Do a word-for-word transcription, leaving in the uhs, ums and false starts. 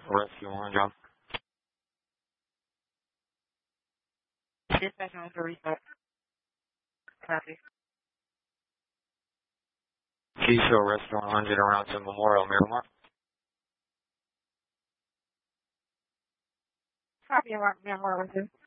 Rescue one, John. Dispatch on to reset. Copy. Key show Rescue one hundred around to Memorial, Miramar. Copy, Miramar, with you.